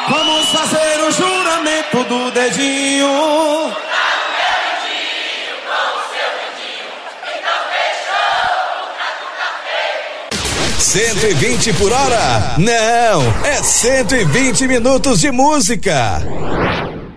Vamos fazer o juramento do dedinho. 120 por hora? Não, é 120 minutos de música.